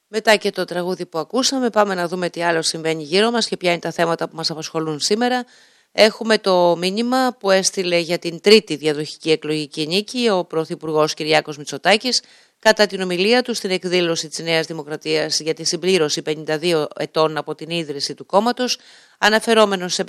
Μετά και το τραγούδι που ακούσαμε, πάμε να δούμε τι άλλο συμβαίνει γύρω μας και ποια είναι τα θέματα που μας απασχολούν σήμερα. Έχουμε το μήνυμα που έστειλε για την τρίτη διαδοχική εκλογική νίκη ο Πρωθυπουργός Κυριάκος Μητσοτάκης κατά την ομιλία του στην εκδήλωση της Νέας Δημοκρατίας για τη συμπλήρωση 52 ετών από την ίδρυση του κόμματος. Αναφερόμενος σε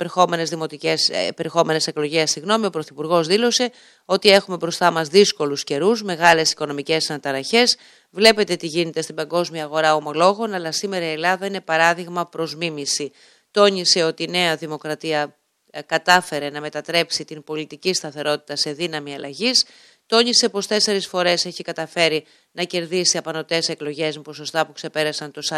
επερχόμενες εκλογές, ο Πρωθυπουργός δήλωσε ότι έχουμε μπροστά μας δύσκολους καιρούς, μεγάλες οικονομικές αναταραχές. Βλέπετε τι γίνεται στην παγκόσμια αγορά ομολόγων, αλλά σήμερα η Ελλάδα είναι παράδειγμα προς μίμηση. Τόνισε ότι η Νέα Δημοκρατία κατάφερε να μετατρέψει την πολιτική σταθερότητα σε δύναμη αλλαγής. Τόνισε πως 4 φορές έχει καταφέρει να κερδίσει απανωτές εκλογές με ποσοστά που ξεπέρασαν το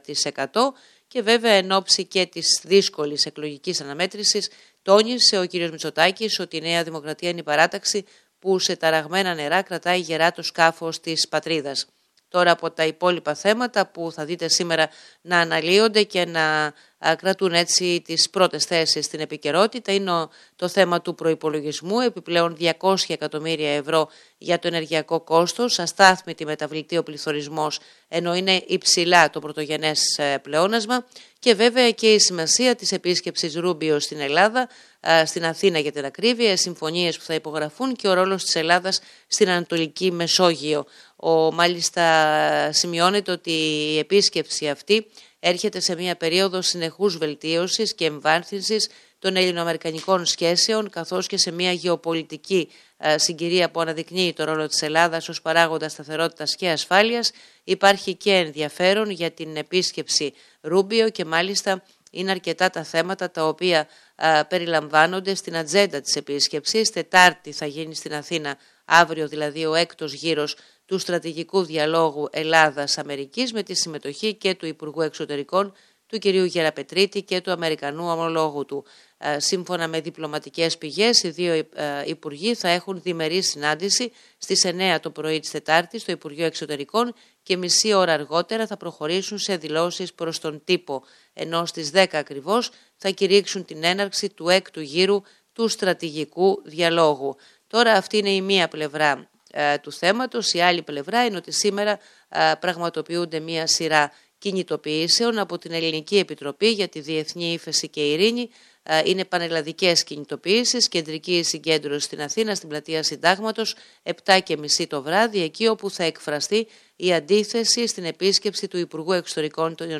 40% και βέβαια εν ώψη και της δύσκολης εκλογικής αναμέτρησης τόνισε ο κ. Μητσοτάκης ότι η Νέα Δημοκρατία είναι η παράταξη που σε ταραγμένα νερά κρατάει γερά το σκάφος της πατρίδας. Τώρα από τα υπόλοιπα θέματα που θα δείτε σήμερα να αναλύονται και να κρατούν έτσι τις πρώτες θέσεις στην επικαιρότητα είναι το θέμα του προϋπολογισμού, επιπλέον 200 εκατομμύρια ευρώ για το ενεργειακό κόστος, αστάθμητη μεταβλητή ο πληθωρισμός ενώ είναι υψηλά το πρωτογενές πλεόνασμα και βέβαια και η σημασία της επίσκεψης Ρούμπιο στην Ελλάδα, στην Αθήνα για την ακρίβεια, συμφωνίες που θα υπογραφούν και ο ρόλος της Ελλάδας στην Ανατολική Μεσόγειο. Μάλιστα σημειώνεται ότι η επίσκεψη αυτή έρχεται σε μια περίοδο συνεχούς βελτίωσης και εμβάθυνσης των ελληνοαμερικανικών σχέσεων καθώς και σε μια γεωπολιτική συγκυρία που αναδεικνύει το ρόλο της Ελλάδας ως παράγοντα σταθερότητας και ασφάλειας. Υπάρχει και ενδιαφέρον για την επίσκεψη Ρούμπιο και μάλιστα είναι αρκετά τα θέματα τα οποία περιλαμβάνονται στην ατζέντα της επίσκεψης. Τετάρτη θα γίνει στην Αθήνα, αύριο δηλαδή, ο 6ος γύρος του στρατηγικού διαλόγου Ελλάδας-Αμερικής με τη συμμετοχή και του Υπουργού Εξωτερικών του κ. Γεραπετρίτη και του Αμερικανού ομολόγου του. Σύμφωνα με διπλωματικές πηγές, οι δύο υπουργοί θα έχουν διμερή συνάντηση στις 9 το πρωί της Τετάρτης στο Υπουργείο Εξωτερικών και μισή ώρα αργότερα θα προχωρήσουν σε δηλώσεις προς τον τύπο, ενώ στις 10 ακριβώς θα κηρύξουν την έναρξη του 6ου γύρου του στρατηγικού διαλόγου. Τώρα αυτή είναι η μία πλευρά του θέματος. Η άλλη πλευρά είναι ότι σήμερα πραγματοποιούνται μία σειρά κινητοποιήσεων από την Ελληνική Επιτροπή για τη Διεθνή Ύφεση και Ειρήνη. Είναι πανελλαδικές κινητοποιήσεις, κεντρική συγκέντρωση στην Αθήνα, στην πλατεία Συντάγματος, 7:30 το βράδυ, εκεί όπου θα εκφραστεί η αντίθεση στην επίσκεψη του Υπουργού Εξωτερικών των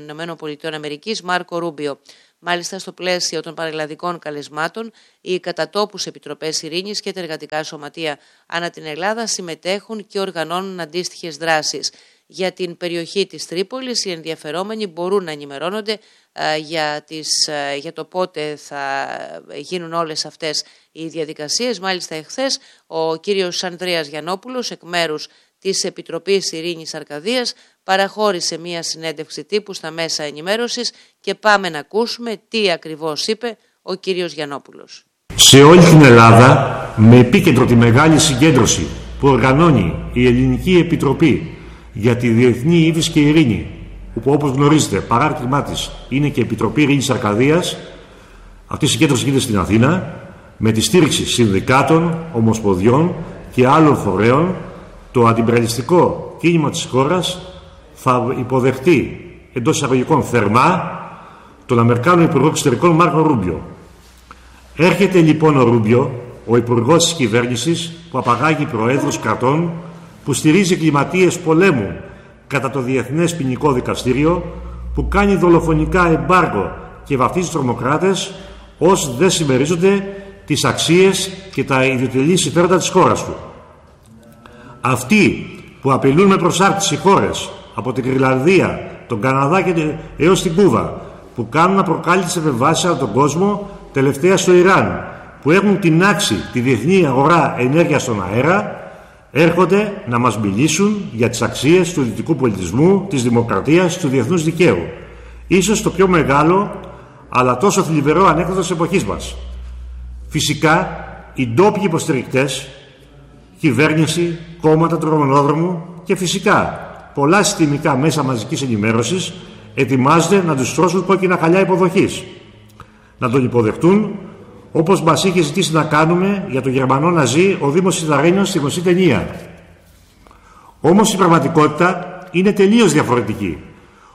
ΗΠΑ, Μάρκο Ρούμπιο. Μάλιστα, στο πλαίσιο των πανελλαδικών καλεσμάτων, οι κατατόπους επιτροπές ειρήνης και τα εργατικά σωματεία ανά την Ελλάδα συμμετέχουν και οργανώνουν αντίστοιχες δράσεις. Για την περιοχή της Τρίπολης, οι ενδιαφερόμενοι μπορούν να ενημερώνονται για το πότε θα γίνουν όλες αυτές οι διαδικασίες. Μάλιστα, εχθές ο κύριος Ανδρέας Γιαννόπουλος, εκ μέρους της Επιτροπής Ειρήνης Αρκαδίας, παραχώρησε μία συνέντευξη τύπου στα μέσα ενημέρωσης και πάμε να ακούσουμε τι ακριβώς είπε ο κύριος Γιαννόπουλος. Σε όλη την Ελλάδα, με επίκεντρο τη μεγάλη συγκέντρωση που οργανώνει η Ελληνική Επιτροπή για τη Διεθνή Ύφεση και Ειρήνη, που όπως γνωρίζετε παράρτημά της είναι και η Επιτροπή Ειρήνης Αρκαδίας, αυτή η συγκέντρωση γίνεται στην Αθήνα με τη στήριξη συνδικάτων, ομοσποδιών και άλλων φορέων. Το αντιπεριαλιστικό κίνημα της χώρας θα υποδεχτεί εντός εισαγωγικών θερμά τον Αμερικάνο Υπουργό Εξωτερικών Μάρκο Ρούμπιο. Έρχεται λοιπόν ο Ρούμπιο, ο υπουργός της κυβέρνησης που απαγάγει προέδρους κρατών, που στηρίζει κλιματίες πολέμου κατά το Διεθνές Ποινικό Δικαστήριο, που κάνει δολοφονικά εμπάργο και βαφτίζει τρομοκράτες όσοι δεν συμμερίζονται τις αξίες και τα ιδιωτελή συμφέροντα της χώρας του. Αυτοί που απειλούν με προσάρτηση χώρες από την Γροιλανδία, τον Καναδά και έως την Κούβα, που κάνουν απροκάλυπτες επεμβάσεις από τον κόσμο, τελευταία στο Ιράν, που έχουν τινάξει τη διεθνή αγορά ενέργειας στον αέρα, έρχονται να μας μιλήσουν για τις αξίες του δυτικού πολιτισμού, της δημοκρατίας, του διεθνούς δικαίου. Ίσως το πιο μεγάλο, αλλά τόσο θλιβερό ανέκδοτο της εποχής μας. Φυσικά, οι ντόπιοι υποστηρικτές, κυβέρνηση, κόμματα του Ρωμανόδρομου και φυσικά πολλά συστημικά μέσα μαζικής ενημέρωσης ετοιμάζονται να τους στρώσουν κόκκινα χαλιά υποδοχής. Να τον υποδεχτούν όπως μας είχε ζητήσει να κάνουμε για τον Γερμανό Ναζί ο Δήμος Σιδαρένιος στη γνωστή ταινία. Όμως η πραγματικότητα είναι τελείως διαφορετική.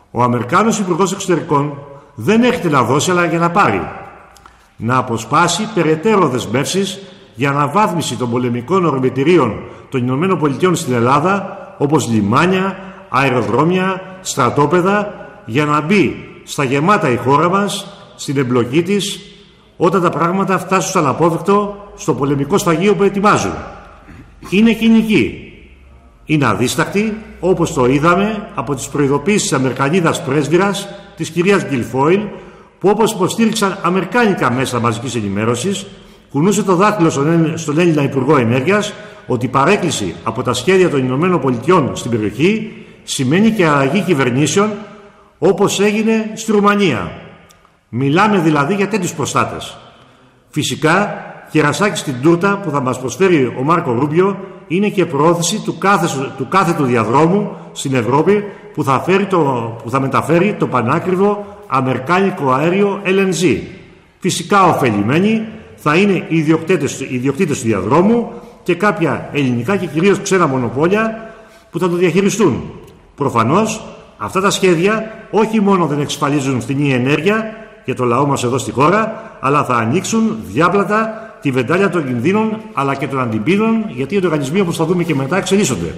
Ο Αμερικάνος Υπουργός Εξωτερικών δεν έρχεται να δώσει, αλλά για να πάρει. Να αποσπάσει περαιτέρω δεσμεύσεις για αναβάθμιση των πολεμικών ορμητηρίων των ΗΠΑ στην Ελλάδα, όπως λιμάνια, αεροδρόμια, στρατόπεδα, για να μπει στα γεμάτα η χώρα μας, στην εμπλοκή της, όταν τα πράγματα φτάσουν στο αναπόφευκτο, στο πολεμικό σφαγείο που ετοιμάζουν. Είναι κοινική. Είναι αδίστακτη, όπως το είδαμε από τις προειδοποίησεις της Αμερικανίδας πρέσβυρας, της κυρίας Γκιλφόιλ, που όπως υποστήριξαν αμερικάνικα μέσα μαζικής ενημέρωσης, κουνούσε το δάχτυλο στον Έλληνα Υπουργό Ενέργειας ότι η παρέκκληση από τα σχέδια των ΗΠΑ στην περιοχή σημαίνει και αλλαγή κυβερνήσεων, όπως έγινε στη Ρουμανία. Μιλάμε δηλαδή για τέτοιους προστάτες. Φυσικά, κερασάκι στην τούρτα που θα μας προσφέρει ο Μάρκο Ρούμπιο είναι και προώθηση του κάθετου διαδρόμου στην Ευρώπη που θα μεταφέρει το πανάκριβο αμερικάνικο αέριο LNG. Φυσικά ωφελημένοι θα είναι οι ιδιοκτήτες του διαδρόμου και κάποια ελληνικά και κυρίως ξένα μονοπόλια που θα το διαχειριστούν. Προφανώς αυτά τα σχέδια όχι μόνο δεν εξασφαλίζουν φθηνή ενέργεια για το λαό μας εδώ στη χώρα, αλλά θα ανοίξουν διάπλατα τη βεντάλια των κινδύνων αλλά και των αντιπίνων, γιατί οι οργανισμοί, όπως θα δούμε και μετά, εξελίσσονται.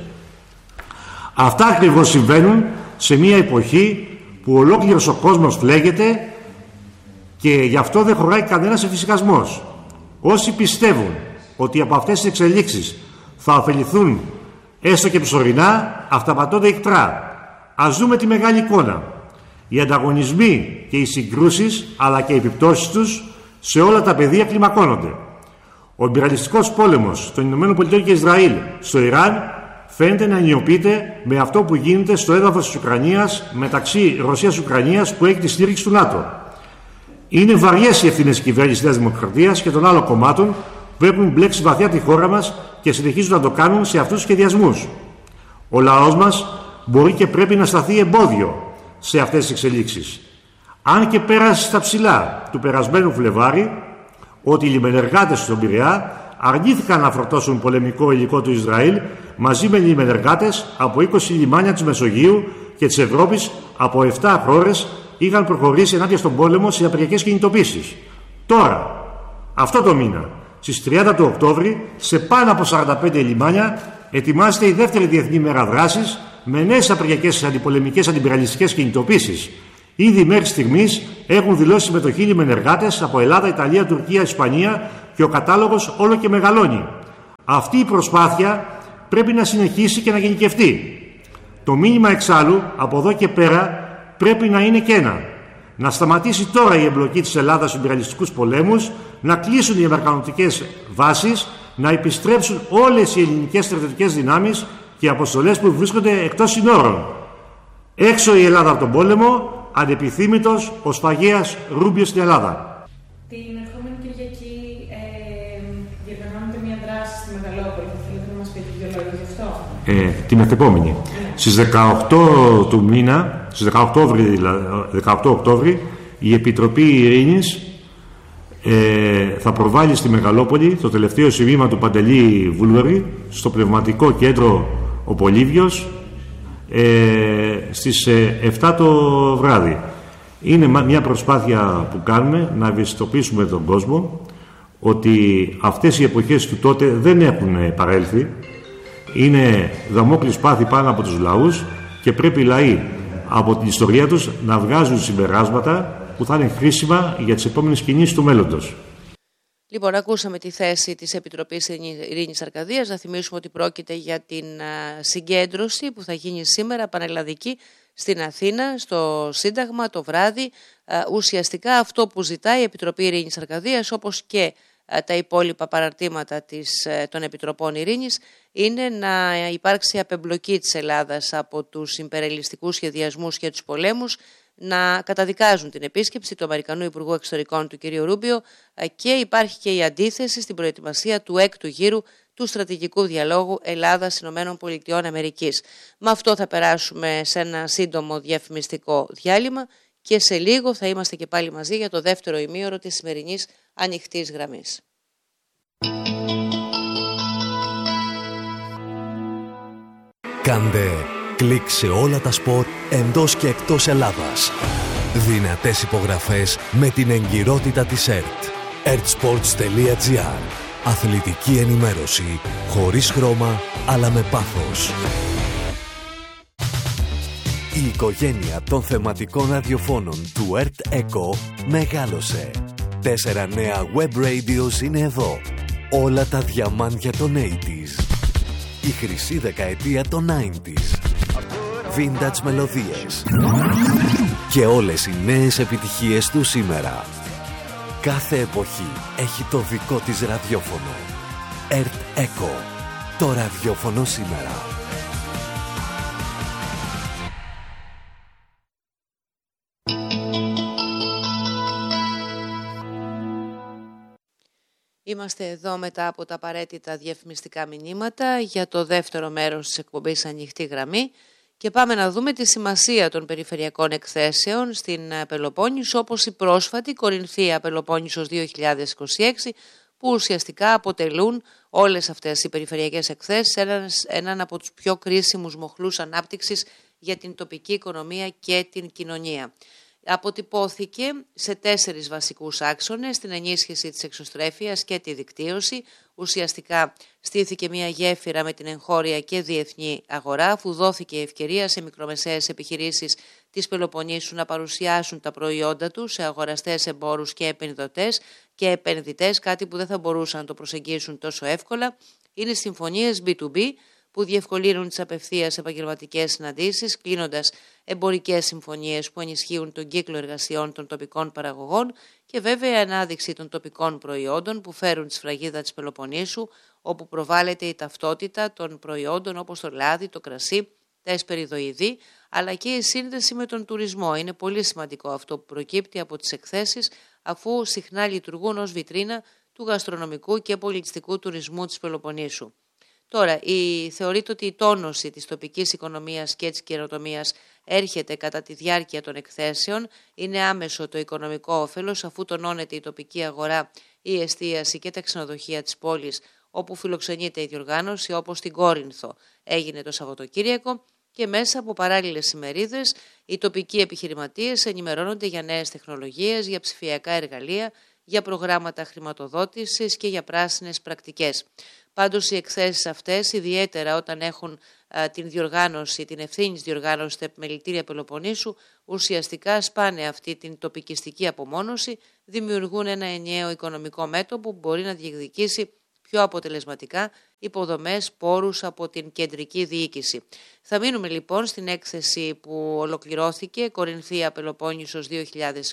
Αυτά ακριβώς συμβαίνουν σε μια εποχή που ολόκληρος ο κόσμος φλέγεται και γι' αυτό δεν χωράει κανένας εφησυχασμός. Όσοι πιστεύουν ότι από αυτές τις εξελίξεις θα ωφεληθούν έστω και προσωρινά, αυταπατώνται ικτρά. Ας δούμε τη μεγάλη εικόνα. Οι ανταγωνισμοί και οι συγκρούσεις αλλά και οι επιπτώσεις τους σε όλα τα πεδία κλιμακώνονται. Ο ιμπεριαλιστικός πόλεμος των ΗΠΑ και Ισραήλ στο Ιράν φαίνεται να ενιοποιείται με αυτό που γίνεται στο έδαφος της Ουκρανίας μεταξύ Ρωσίας-Ουκρανίας που έχει τη στήριξη του ΝΑΤΟ. Είναι βαριές οι ευθύνες της κυβέρνησης της Νέας Δημοκρατίας και των άλλων κομμάτων που έχουν μπλέξει βαθιά τη χώρα μας και συνεχίζουν να το κάνουν σε αυτούς τους σχεδιασμούς. Ο λαός μας μπορεί και πρέπει να σταθεί εμπόδιο σε αυτές τις εξελίξεις. Αν και πέρασε στα ψηλά του περασμένου Φλεβάρι ότι οι λιμενεργάτες στον Πειραιά αρνήθηκαν να φορτώσουν πολεμικό υλικό του Ισραήλ μαζί με λιμενεργάτες από 20 λιμάνια της Μεσογείου και της Ευρώπης από 7 χώρες είχαν προχωρήσει ενάντια στον πόλεμο σε απεργιακές κινητοποίησεις. Τώρα, αυτό το μήνα, στις 30 του Οκτώβρη, σε πάνω από 45 λιμάνια ετοιμάζεται η δεύτερη διεθνή μέρα δράσης με νέες απεργιακές αντιπολεμικές αντιπυραλιστικές κινητοποίησεις. Ήδη μέχρι στιγμής έχουν δηλώσει συμμετοχή λιμενεργάτες από Ελλάδα, Ιταλία, Τουρκία, Ισπανία και ο κατάλογος όλο και μεγαλώνει. Αυτή η προσπάθεια πρέπει να συνεχίσει και να γενικευτεί. Το μήνυμα εξάλλου από εδώ και πέρα πρέπει να είναι και ένα. Να σταματήσει τώρα η εμπλοκή της Ελλάδας στους ιμπεριαλιστικούς πολέμους, να κλείσουν οι αμερικανωτικές βάσεις, να επιστρέψουν όλες οι ελληνικές στρατιωτικές δυνάμεις και οι αποστολές που βρίσκονται εκτός συνόρων. Έξω η Ελλάδα από τον πόλεμο, ανεπιθύμητος ο σφαγέας Ρούμπιο στην Ελλάδα. Την ερχόμενη Κυριακή διοργανώνεται μια δράση στη Μεγαλόπολη. Θέλετε να μας πείτε δύο λόγια γι' αυτό? Την μεθεπόμενη. Στις 18 του μήνα, στις 18 Οκτώβρη, η Επιτροπή Ειρήνης θα προβάλλει στη Μεγαλόπολη το τελευταίο σημείωμα του Παντελή Βούλγαρη στο πνευματικό κέντρο ο Πολύβιος στις 7 το βράδυ. Είναι μια προσπάθεια που κάνουμε να ευαισθητοποιήσουμε τον κόσμο ότι αυτές οι εποχές του τότε δεν έχουν παρέλθει. Είναι δαμόκλειο σπάθη πάνω από τους λαούς και πρέπει οι λαοί από την ιστορία τους να βγάζουν συμπεράσματα που θα είναι χρήσιμα για τις επόμενες κινήσεις του μέλλοντος. Λοιπόν, ακούσαμε τη θέση της Επιτροπής Ειρήνης Αρκαδίας. Να θυμίσουμε ότι πρόκειται για την συγκέντρωση που θα γίνει σήμερα πανελλαδική στην Αθήνα, στο Σύνταγμα το βράδυ. Ουσιαστικά αυτό που ζητάει η Επιτροπή Ειρήνης Αρκαδίας, όπως και τα υπόλοιπα παραρτήματα των Επιτροπών Ειρήνης, είναι να υπάρξει απεμπλοκή της Ελλάδας από τους ιμπεριαλιστικούς σχεδιασμούς και τους πολέμους, να καταδικάζουν την επίσκεψη του Αμερικανού Υπουργού Εξωτερικών του κ. Ρούμπιο και υπάρχει και η αντίθεση στην προετοιμασία του έκτου γύρου του στρατηγικού διαλόγου Ελλάδα-ΗΠΑ. Με αυτό θα περάσουμε σε ένα σύντομο διαφημιστικό διάλειμμα και σε λίγο θα είμαστε και πάλι μαζί για το δεύτερο ημίωρο της σημερινής ανοιχτής γραμμής. Κάντε κλικ σε όλα τα σπορ εντός και εκτός Ελλάδας. Δυνατές υπογραφές με την εγκυρότητα της ΕΡΤ. ertsports.gr. Αθλητική ενημέρωση χωρίς χρώμα αλλά με πάθος. Η οικογένεια των θεματικών ραδιοφώνων του ERT ECO μεγάλωσε. 4 νέα web radios είναι εδώ. Όλα τα διαμάντια των 80s. Η χρυσή δεκαετία των 90s. Vintage μελωδίες. Και όλες οι νέες επιτυχίες του σήμερα. Κάθε εποχή έχει το δικό της ραδιόφωνο. ERT ECO. Το ραδιόφωνο σήμερα. Είμαστε εδώ μετά από τα απαραίτητα διαφημιστικά μηνύματα για το δεύτερο μέρος της εκπομπής Ανοιχτή Γραμμή και πάμε να δούμε τη σημασία των περιφερειακών εκθέσεων στην Πελοπόννησο, όπως η πρόσφατη Κορινθία Πελοπόννησος 2026, που ουσιαστικά αποτελούν όλες αυτές οι περιφερειακές εκθέσεις έναν από τους πιο κρίσιμους μοχλούς ανάπτυξης για την τοπική οικονομία και την κοινωνία. Αποτυπώθηκε σε 4 βασικούς άξονες: την ενίσχυση της εξωστρέφειας και τη δικτύωση. Ουσιαστικά στήθηκε μια γέφυρα με την εγχώρια και διεθνή αγορά, αφού δόθηκε η ευκαιρία σε μικρομεσαίες επιχειρήσεις της Πελοποννήσου να παρουσιάσουν τα προϊόντα τους σε αγοραστές, εμπόρους και επενδυτές, κάτι που δεν θα μπορούσαν να το προσεγγίσουν τόσο εύκολα. Είναι οι συμφωνίες B2B, που διευκολύνουν τις απευθείας επαγγελματικές συναντήσεις, κλείνοντας εμπορικές συμφωνίες που ενισχύουν τον κύκλο εργασιών των τοπικών παραγωγών και βέβαια η ανάδειξη των τοπικών προϊόντων που φέρουν τη σφραγίδα της Πελοποννήσου, όπου προβάλλεται η ταυτότητα των προϊόντων όπως το λάδι, το κρασί, τα εσπεριδοειδή, αλλά και η σύνδεση με τον τουρισμό. Είναι πολύ σημαντικό αυτό που προκύπτει από τις εκθέσεις, αφού συχνά λειτουργούν ως βιτρίνα του γαστρονομικού και πολιτιστικού τουρισμού της Πελοποννήσου. Τώρα, θεωρείται ότι η τόνωση της τοπικής οικονομίας και της καινοτομίας έρχεται κατά τη διάρκεια των εκθέσεων. Είναι άμεσο το οικονομικό όφελος, αφού τονώνεται η τοπική αγορά, η εστίαση και τα ξενοδοχεία της πόλης, όπου φιλοξενείται η διοργάνωση, όπως στην Κόρινθο έγινε το Σαββατοκύριακο, και μέσα από παράλληλες ημερίδες οι τοπικοί επιχειρηματίες ενημερώνονται για νέες τεχνολογίες, για ψηφιακά εργαλεία, για προγράμματα χρηματοδότησης και για πράσινες πρακτικές. Πάντως οι εκθέσεις αυτές, ιδιαίτερα όταν έχουν την ευθύνη της διοργάνωσης στα επιμελητήρια Πελοποννήσου, ουσιαστικά σπάνε αυτή την τοπικιστική απομόνωση, δημιουργούν ένα ενιαίο οικονομικό μέτωπο που μπορεί να διεκδικήσει πιο αποτελεσματικά υποδομές, πόρους από την κεντρική διοίκηση. Θα μείνουμε λοιπόν στην έκθεση που ολοκληρώθηκε, Κορινθία Πελοπόννησος 2026,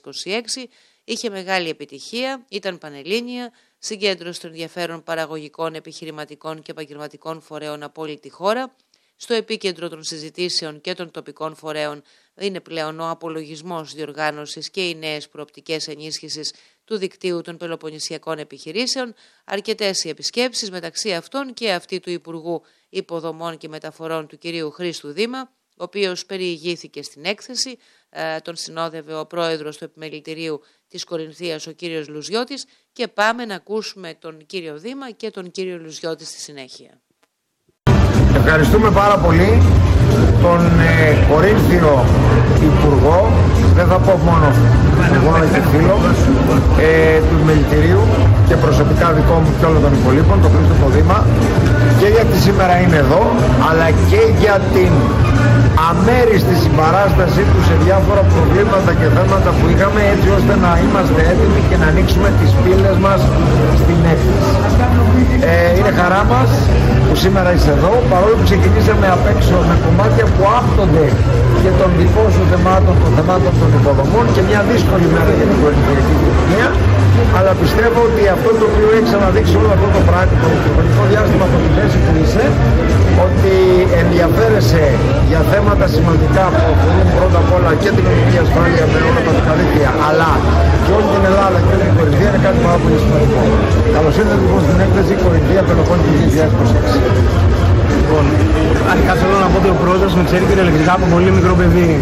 είχε μεγάλη επιτυχία, ήταν πανελλήνια, συγκέντρωσε των ενδιαφέρον παραγωγικών, επιχειρηματικών και επαγγελματικών φορέων από όλη τη χώρα. Στο επίκεντρο των συζητήσεων και των τοπικών φορέων είναι πλέον ο απολογισμός διοργάνωσης και οι νέες προοπτικές ενίσχυσης του δικτύου των πελοποννησιακών επιχειρήσεων. Αρκετές οι επισκέψεις, μεταξύ αυτών και αυτή του Υπουργού Υποδομών και Μεταφορών του κυρίου Χρήστου Δήμα, ο οποίος περιηγήθηκε στην έκθεση. Τον συνόδευε ο πρόεδρος του Επιμελητηρίου της Κορινθίας, ο κύριος Λουζιώτης, και πάμε να ακούσουμε τον κύριο Δήμα και τον κύριο Λουζιώτη στη συνέχεια. Ευχαριστούμε πάρα πολύ τον Κορίνθιο Υπουργό, δεν θα πω μόνο και φίλο του Επιμελητηρίου και προσωπικά δικό μου και όλων των υπολείπων, τον Χρήστο Δήμα, και γιατί σήμερα είναι εδώ, αλλά και για την αμέριστη συμπαράστασή του σε διάφορα προβλήματα και θέματα που είχαμε, έτσι ώστε να είμαστε έτοιμοι και να ανοίξουμε τις πύλες μας στην έκθεση. Είναι χαρά μας που σήμερα είσαι εδώ, παρόλο που ξεκινήσαμε απ' έξω με κομμάτια που άπτονται και των δικών σου θεμάτων, των θεμάτων των υποδομών, και μια δύσκολη μέρα για την κορινθιακή κοινωνία, αλλά πιστεύω ότι αυτό το οποίο έχει αναδείξει όλο αυτό το πράγμα, το χρονικό διάστημα από τη θέση που είσαι, ότι ενδιαφέρεσαι για θέματα σημαντικά που αφορούν πρώτα απ' όλα και την εθνική ασφάλεια με όλα τα δίκτυα, αλλά και όλη την Ελλάδα και όλη την Κορινθία, είναι κάτι πάρα πολύ σημαντικό. Καλώς ήρθατε λοιπόν στην έκθεση Κορινθία Πελοπόννησος 2026. Λοιπόν, αρχικά θέλω να πω ότι ο πρόεδρος με ξέρει κυριολεκτικά από πολύ μικρό παιδί.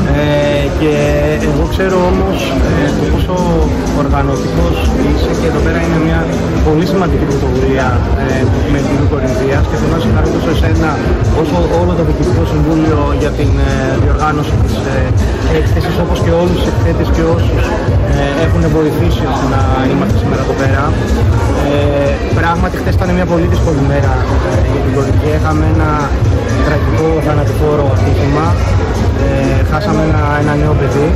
Και εγώ ξέρω όμως το πόσο οργανωτικός είσαι και εδώ πέρα είναι μια πολύ σημαντική πρωτοβουλία του Μελιτηρίου Κορινθίας και θέλω να συγχαρώ τόσο εσένα όσο όλο το Διοικητικό Συμβούλιο για την διοργάνωση της έκθεσης, όπως και όλους τους εκθέτες και όσους έχουν βοηθήσει ώστε να είμαστε σήμερα εδώ πέρα. Πράγματι χθες ήταν μια πολύ δύσκολη μέρα για την Κορινθία. Είχαμε ένα τραγικό θανατηφόρο ατύχημα. Χάσαμε ένα νέο παιδί,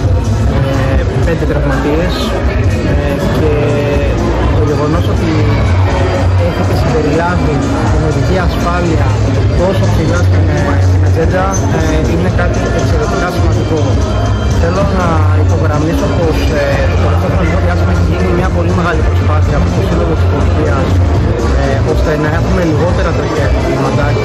5 τραυματίες και το γεγονός ότι έχετε συμπεριλάβει την οδική ασφάλεια τόσο ψηλά στην ατζέντα είναι κάτι εξαιρετικά σημαντικό. Θέλω να υπογραμμίσω πως το τελευταίο χρονικό διάστημα έχει γίνει μια πολύ μεγάλη προσπάθεια από το Σύλλογο της Κορινθίας ώστε να έχουμε λιγότερα τέτοια ατυχήματα και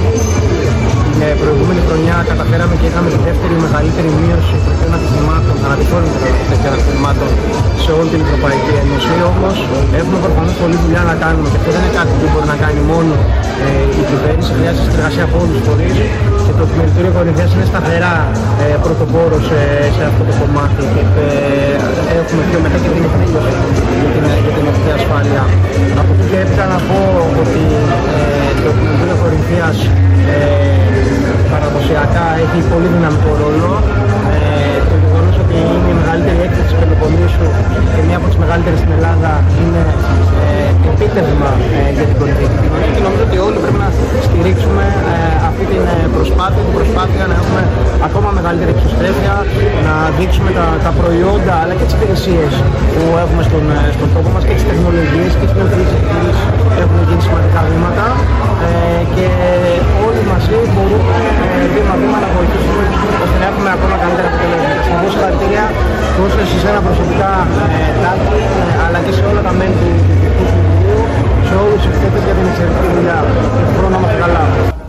την προηγούμενη χρονιά καταφέραμε και είχαμε τη δεύτερη μεγαλύτερη μείωση των ατυχημάτων, θανατηφόρων ατυχημάτων σε όλη την Ευρωπαϊκή Ένωση. Όμως έχουμε προφανώς πολλή δουλειά να κάνουμε και αυτό δεν είναι κάτι που μπορεί να κάνει μόνο η κυβέρνηση. Χρειάζεται συνεργασία από όλους τους φορείς και το Μελιτήριο Κορινθίας είναι σταθερά πρωτοπόρο σε αυτό το κομμάτι και έχουμε πιο μετά και την εκδήλωση για την οδική ασφάλεια. Από εκεί και έπειτα να πω ότι το Μελιτήριο Κορινθίας παραδοσιακά έχει πολύ δυναμικό ρόλο. Το γεγονός ότι είναι η μεγαλύτερη έκθεση της Πελοποννήσου και μία από τις μεγαλύτερες στην Ελλάδα είναι επίτευγμα για την πολιτική κοινωνία και νομίζω ότι όλοι πρέπει να στηρίξουμε αυτή την προσπάθεια να έχουμε ακόμα μεγαλύτερη εξωστρέφεια, να δείξουμε τα προϊόντα αλλά και τις υπηρεσίες που έχουμε στον τόπο μας και τις τεχνολογίες και τις νεοφυείς επιχειρήσεις έχουν γίνει σημαντικά βήματα και όλοι μαζί μπορούμε βήμα-βήμα να βοηθήσουμε ώστε να έχουμε ακόμα καλύτερα αποτελέσματα. Σας δώσω συγχαρητήρια τόσο σε εσένα προσωπικά, Τάκη, αλλά και σε όλα τα μέλη του Διοικητικού Συμβουλίου, σε όλους τους εκθέτες για την εξαιρετική δουλειά. Και χρόνο να είμαστε καλά.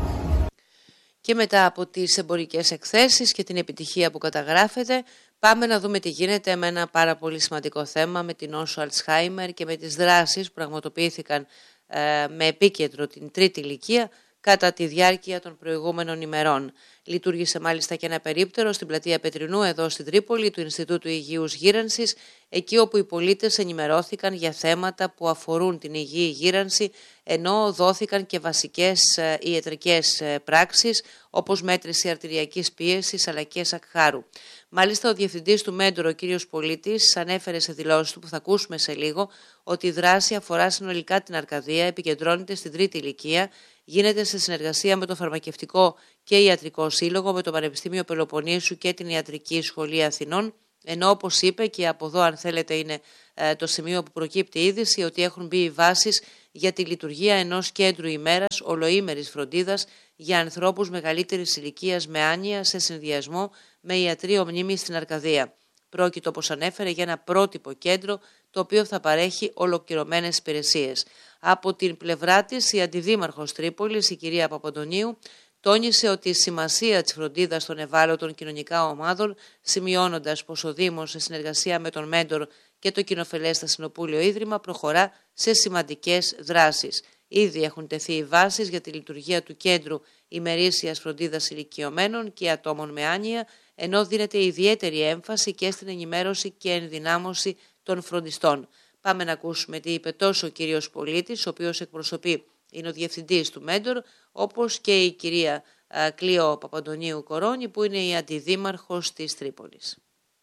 Και μετά από τις εμπορικές εκθέσεις και την επιτυχία που καταγράφεται, πάμε να δούμε τι γίνεται με ένα πάρα πολύ σημαντικό θέμα, με την νόσο Αλτσχάιμερ και με τις δράσεις που πραγματοποιήθηκαν με επίκεντρο την τρίτη ηλικία κατά τη διάρκεια των προηγούμενων ημερών. Λειτουργήσε μάλιστα και ένα περίπτερο στην πλατεία Πετρινού εδώ στην Τρίπολη του Ινστιτούτου Υγιούς Γύρανσης, εκεί όπου οι πολίτες ενημερώθηκαν για θέματα που αφορούν την υγιή γύρανση, ενώ δόθηκαν και βασικές ιατρικές πράξεις όπως μέτρηση αρτηριακής πίεσης αλλά και σακχάρου. Μάλιστα, ο διευθυντής του Μέντορο, ο κύριος Πολίτης, ανέφερε σε δηλώσεις του που θα ακούσουμε σε λίγο ότι η δράση αφορά συνολικά την Αρκαδία, επικεντρώνεται στην τρίτη ηλικία, γίνεται σε συνεργασία με το Φαρμακευτικό και Ιατρικό Σύλλογο, με το Πανεπιστήμιο Πελοποννήσου και την Ιατρική Σχολή Αθηνών, ενώ όπως είπε, και από εδώ αν θέλετε είναι το σημείο που προκύπτει η είδηση, ότι έχουν μπει οι βάσεις για τη λειτουργία ενός κέντρου ημέρας ολοήμερης φροντίδας για ανθρώπους μεγαλύτερης ηλικίας με άνοια σε συνδυασμό με ιατρείο μνήμης στην Αρκαδία. Πρόκειται, όπως ανέφερε, για ένα πρότυπο κέντρο το οποίο θα παρέχει ολοκληρωμένες υπηρεσίες. Από την πλευρά της, η Αντιδήμαρχος Τρίπολης, η κυρία Παπαντονίου, τόνισε ότι η σημασία της φροντίδας των ευάλωτων κοινωνικά ομάδων, σημειώνοντας πως ο Δήμος σε συνεργασία με τον Μέντορ και το Κοινοφελές Ασθενοπούλιο Ίδρυμα προχωρά σε σημαντικές δράσεις. Ήδη έχουν τεθεί οι βάσεις για τη λειτουργία του κέντρου ημερήσιας φροντίδας ηλικιωμένων και ατόμων με άνοια, ενώ δίνεται ιδιαίτερη έμφαση και στην ενημέρωση και ενδυνάμωση των φροντιστών. Πάμε να ακούσουμε τι είπε τόσο ο κύριος Πολίτης, ο οποίος εκπροσωπεί, είναι ο διευθυντής του Μέντορ, όπως και η κυρία Κλείο Παπαντονίου Κορώνη, που είναι η αντιδήμαρχος της Τρίπολης.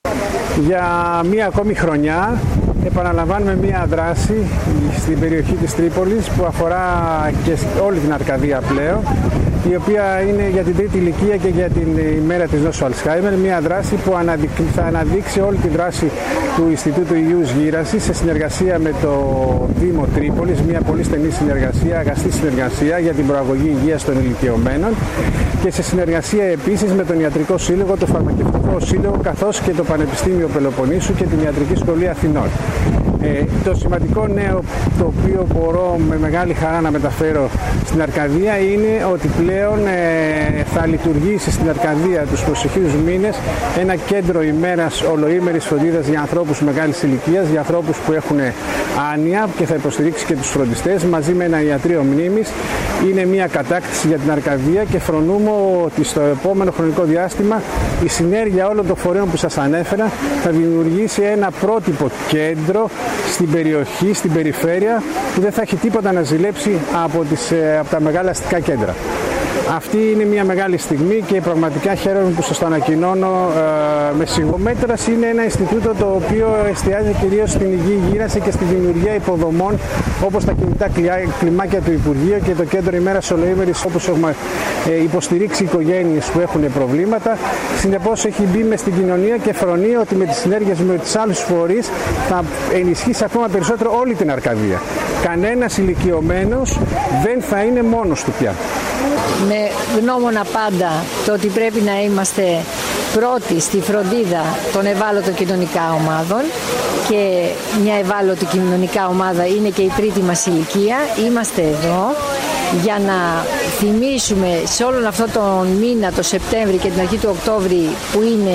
Για μία ακόμη χρονιά επαναλαμβάνουμε μία δράση στην περιοχή της Τρίπολης που αφορά και όλη την Αρκαδία πλέον, η οποία είναι για την τρίτη ηλικία και για την ημέρα της νόσου Αλτσχάιμερ, μία δράση που θα αναδείξει όλη τη δράση του Ινστιτούτου Υγιούς Γύρανσης σε συνεργασία με το Δήμο Τρίπολης, μία πολύ στενή συνεργασία, αγαστή συνεργασία για την προαγωγή υγείας των ηλικιωμένων και σε συνεργασία επίσης με τον Ιατρικό Σύλλογο, το Φαρμακευτικό Σύλλογο καθώς και το Πανεπιστήμιο Πελοποννήσου και την Ιατρική Σχολή Αθηνών. Το σημαντικό νέο το οποίο μπορώ με μεγάλη χαρά να μεταφέρω στην Αρκαδία είναι ότι πλέον θα λειτουργήσει στην Αρκαδία τους προσεχείς μήνες ένα κέντρο ημέρας ολοήμερης φροντίδας για ανθρώπους μεγάλης ηλικίας, για ανθρώπους που έχουν άνοια, και θα υποστηρίξει και τους φροντιστές μαζί με ένα ιατρείο μνήμης. Είναι μια κατάκτηση για την Αρκαδία και φρονούμε ότι στο επόμενο χρονικό διάστημα η συνέργεια όλων των φορέων που σας ανέφερα θα δημιουργήσει ένα πρότυπο κέντρο στην περιοχή, στην περιφέρεια, που δεν θα έχει τίποτα να ζηλέψει από τα μεγάλα αστικά κέντρα. Αυτή είναι μια μεγάλη στιγμή και πραγματικά χαίρομαι που σας το ανακοινώνω με σιγομέτρας. Είναι ένα Ινστιτούτο το οποίο εστιάζει κυρίως στην υγιή γύρανση και στη δημιουργία υποδομών, όπως τα κινητά κλιμάκια του Υπουργείου και το κέντρο ημέρας ολοήμερης, όπως έχουμε υποστηρίξει οικογένειες που έχουν προβλήματα. Συνεπώς έχει μπει μες στην κοινωνία και φρονεί ότι με τις συνέργειες με τις άλλους φορείς θα ενισχύσει ακόμα περισσότερο όλη την Αρκαδία. Κανένας ηλικιωμένος δεν θα είναι μόνος του πια. Με γνώμονα πάντα το ότι πρέπει να είμαστε πρώτοι στη φροντίδα των ευάλωτων κοινωνικά ομάδων, και μια ευάλωτη κοινωνικά ομάδα είναι και η τρίτη μας ηλικία. Είμαστε εδώ για να θυμίσουμε σε όλον αυτό τον μήνα, το Σεπτέμβρη και την αρχή του Οκτώβρη, που είναι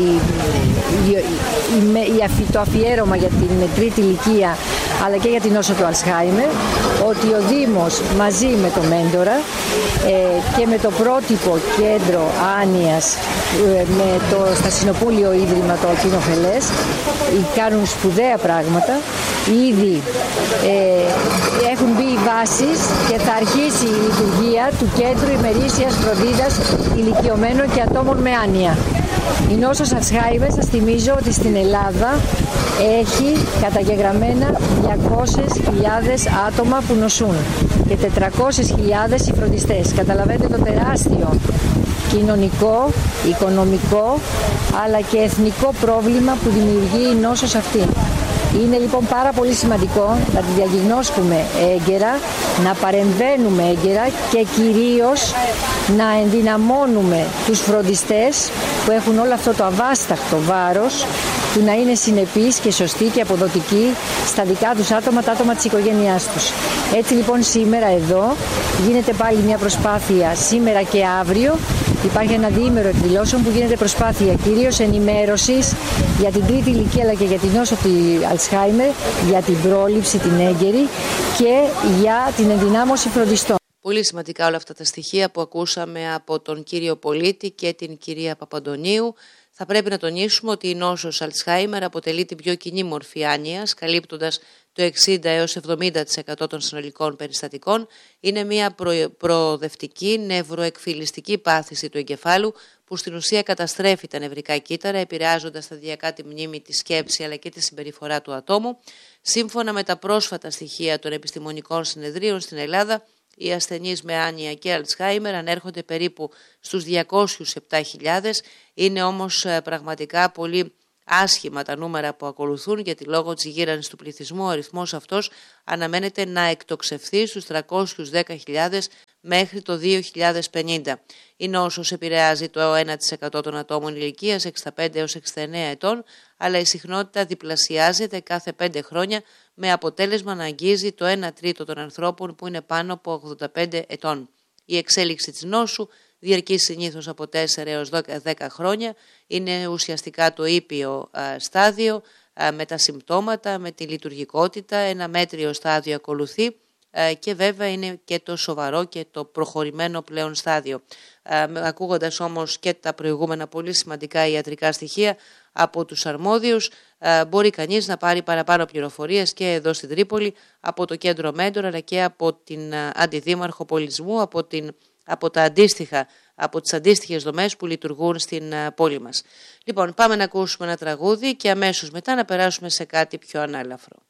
το αφιέρωμα για την τρίτη ηλικία αλλά και για την νόσο του Αλτσχάιμερ, ότι ο Δήμος μαζί με το Μέντορα και με το πρότυπο κέντρο άνοιας με το Στασινοπούλιο Ίδρυμα, το Κοινοφελές, κάνουν σπουδαία πράγματα. Ήδη έχουν μπει οι βάσεις και θα αρχίσει η λειτουργία του Κέντρου Ημερήσιας Φροντίδας Ηλικιωμένων και Ατόμων με Άνοια. Η νόσος Αλτσχάιμερ, σας θυμίζω ότι στην Ελλάδα έχει καταγεγραμμένα 200.000 άτομα που νοσούν και 400.000 οι φροντιστές. Καταλαβαίνετε το τεράστιο κοινωνικό, οικονομικό αλλά και εθνικό πρόβλημα που δημιουργεί η νόσος αυτή. Είναι λοιπόν πάρα πολύ σημαντικό να τη διαγνώσκουμε έγκαιρα, να παρεμβαίνουμε έγκαιρα και κυρίως να ενδυναμώνουμε τους φροντιστές που έχουν όλο αυτό το αβάσταχτο βάρος του να είναι συνεπείς και σωστοί και αποδοτικοί στα δικά τους άτομα, τα άτομα της οικογένειάς τους. Έτσι λοιπόν σήμερα εδώ γίνεται πάλι μια προσπάθεια, σήμερα και αύριο υπάρχει ένα διήμερο εκδηλώσεων που γίνεται προσπάθεια κυρίως ενημέρωσης για την τρίτη ηλικία αλλά και για την νόσο του Αλτσχάιμερ, για την πρόληψη, την έγκαιρη και για την ενδυνάμωση φροντιστών. Πολύ σημαντικά όλα αυτά τα στοιχεία που ακούσαμε από τον κύριο Πολίτη και την κυρία Παπαντονίου. Θα πρέπει να τονίσουμε ότι η νόσος Αλτσχάιμερ αποτελεί την πιο κοινή μορφή άνοιας, καλύπτοντας το 60 έως 70% των συνολικών περιστατικών. Είναι μια προοδευτική νευροεκφυλιστική πάθηση του εγκεφάλου που στην ουσία καταστρέφει τα νευρικά κύτταρα, επηρεάζοντας σταδιακά τη μνήμη, τη σκέψη αλλά και τη συμπεριφορά του ατόμου. Σύμφωνα με τα πρόσφατα στοιχεία των επιστημονικών συνεδρίων στην Ελλάδα, οι ασθενείς με άνοια και Αλτσχάιμερ ανέρχονται περίπου στους 207.000. Είναι όμως πραγματικά πολύ άσχημα τα νούμερα που ακολουθούν, γιατί λόγω της γύρανσης του πληθυσμού ο αριθμός αυτός αναμένεται να εκτοξευθεί στους 310.000 μέχρι το 2050. Η νόσος επηρεάζει το 1% των ατόμων ηλικίας 65 έως 69 ετών, αλλά η συχνότητα διπλασιάζεται κάθε 5 χρόνια με αποτέλεσμα να αγγίζει το 1 τρίτο των ανθρώπων που είναι πάνω από 85 ετών. Η εξέλιξη της νόσου διαρκεί συνήθως από 4 έως 10 χρόνια, είναι ουσιαστικά το ήπιο στάδιο με τα συμπτώματα, με τη λειτουργικότητα, ένα μέτριο στάδιο ακολουθεί και βέβαια είναι και το σοβαρό και το προχωρημένο πλέον στάδιο. Ακούγοντας όμως και τα προηγούμενα πολύ σημαντικά ιατρικά στοιχεία από τους αρμόδιους, μπορεί κανείς να πάρει παραπάνω πληροφορίες και εδώ στην Τρίπολη από το κέντρο Μέντορα αλλά και από την Αντιδήμαρχο Πολιτισμού, από τις αντίστοιχες δομές που λειτουργούν στην πόλη μας. Λοιπόν, πάμε να ακούσουμε ένα τραγούδι και αμέσως μετά να περάσουμε σε κάτι πιο ανάλαφρο.